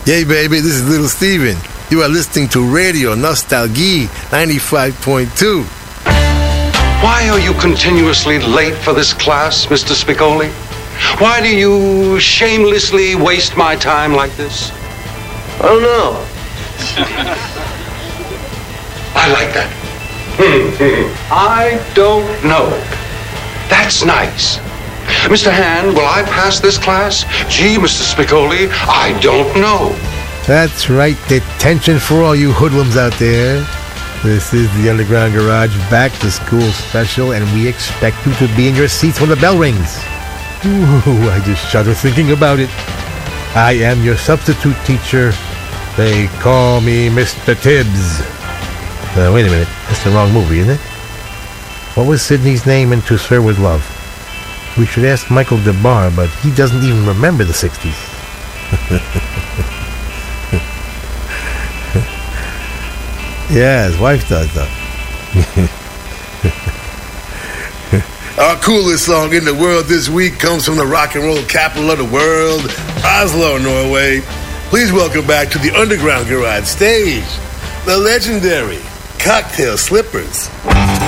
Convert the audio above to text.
Yay, baby, this is Little Steven. You are listening to Radio Nostalgie 95.2. Why are you continuously late for this class, Mr. Spicoli? Why do you shamelessly waste my time like this? I don't know. I like that. I don't know. That's nice. Mr. Hand, will I pass this class? Gee, Mr. Spicoli, I don't know. That's right. Detention for all you hoodlums out there. This is the Underground Garage Back to School special, and we expect you to be in your seats when the bell rings. Ooh, I just shudder thinking about it. I am your substitute teacher. They call me Mr. Tibbs. Wait a minute. That's the wrong movie, isn't it? What was Sidney's name in To Sir With Love? We should ask Michael DeBar, but he doesn't even remember the 60s. Yeah, his wife does, though. Our coolest song in the world this week comes from the rock and roll capital of the world, Oslo, Norway. Please welcome back to the Underground Garage stage, the legendary Cocktail Slippers.